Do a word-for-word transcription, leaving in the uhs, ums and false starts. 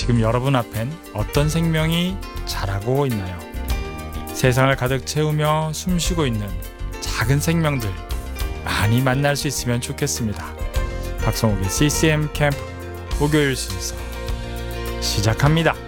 지금 여러분 앞엔 어떤 생명이 자라고 있나요? 세상을 가득 채우며 숨쉬고 있는 작은 생명들 많이 만날 수 있으면 좋겠습니다. 박성욱의 씨씨엠 캠프 목요일 순서 시작합니다.